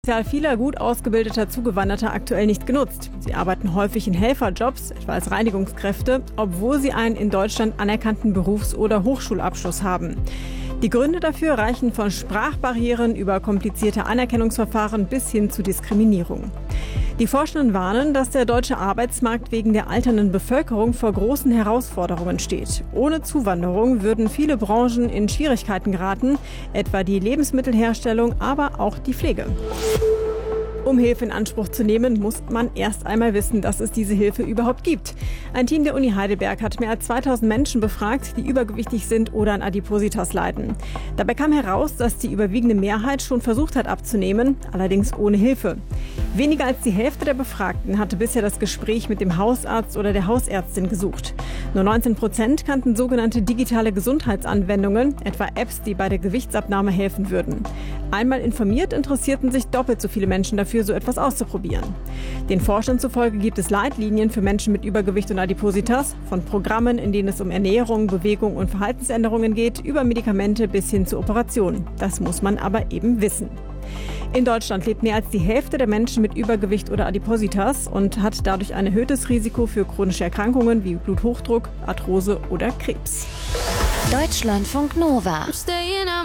Vieler gut ausgebildeter Zugewanderter aktuell nicht genutzt. Sie arbeiten häufig in Helferjobs, etwa als Reinigungskräfte, obwohl sie einen in Deutschland anerkannten Berufs- oder Hochschulabschluss haben. Die Gründe dafür reichen von Sprachbarrieren über komplizierte Anerkennungsverfahren bis hin zu Diskriminierung. Die Forschenden warnen, dass der deutsche Arbeitsmarkt wegen der alternden Bevölkerung vor großen Herausforderungen steht. Ohne Zuwanderung würden viele Branchen in Schwierigkeiten geraten, etwa die Lebensmittelherstellung, aber auch die Pflege. Um Hilfe in Anspruch zu nehmen, muss man erst einmal wissen, dass es diese Hilfe überhaupt gibt. Ein Team der Uni Heidelberg hat mehr als 2000 Menschen befragt, die übergewichtig sind oder an Adipositas leiden. Dabei kam heraus, dass die überwiegende Mehrheit schon versucht hat abzunehmen, allerdings ohne Hilfe. Weniger als die Hälfte der Befragten hatte bisher das Gespräch mit dem Hausarzt oder der Hausärztin gesucht. Nur 19% kannten sogenannte digitale Gesundheitsanwendungen, etwa Apps, die bei der Gewichtsabnahme helfen würden. Einmal informiert, interessierten sich doppelt so viele Menschen dafür, so etwas auszuprobieren. Den Forschern zufolge gibt es Leitlinien für Menschen mit Übergewicht und Adipositas, von Programmen, in denen es um Ernährung, Bewegung und Verhaltensänderungen geht, über Medikamente bis hin zu Operationen. Das muss man aber eben wissen. In Deutschland lebt mehr als die Hälfte der Menschen mit Übergewicht oder Adipositas und hat dadurch ein erhöhtes Risiko für chronische Erkrankungen wie Bluthochdruck, Arthrose oder Krebs. Deutschlandfunk Nova.